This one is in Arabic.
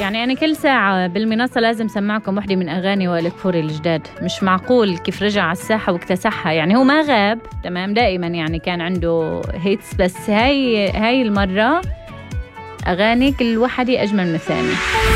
يعني أنا كل ساعة بالمنصة لازم سمعكم وحدة من أغاني وائل كفوري الجداد. مش معقول كيف رجع على الساحة واكتسحها. يعني هو ما غاب تمام، دائما يعني كان عنده هيتس، بس هاي المرة أغاني كل وحدة أجمل من الثانية.